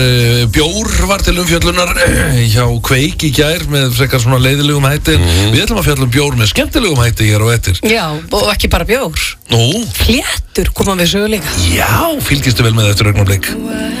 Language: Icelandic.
Bjór var til umfjöllunar hjá Kveik í gær með frekar svona leiðilegum hætti. Við ætlum að fjalla bjór með skemmtilegum hætti hér á eftir. Já, og ekki bara bjór. Nú? Fléttur koma við sögu líka. Já, fylgistu vel með eftir augnablik.